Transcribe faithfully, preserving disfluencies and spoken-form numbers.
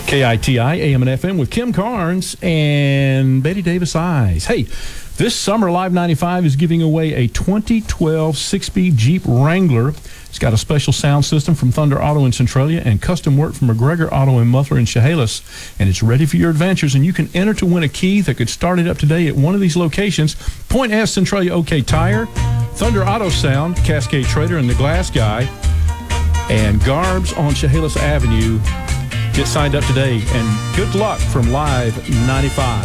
K I T I, A M and F M with Kim Carnes and Betty Davis Eyes. Hey, this summer, Live ninety-five is giving away a twenty twelve six-speed Jeep Wrangler. It's got a special sound system from Thunder Auto in Centralia and custom work from McGregor Auto and Muffler in Chehalis. And it's ready for your adventures, and you can enter to win a key that could start it up today at one of these locations. Point S, Centralia OK Tire, Thunder Auto Sound, Cascade Trader, and The Glass Guy, and Garbs on Chehalis Avenue. Get signed up today, and good luck from Live ninety-five.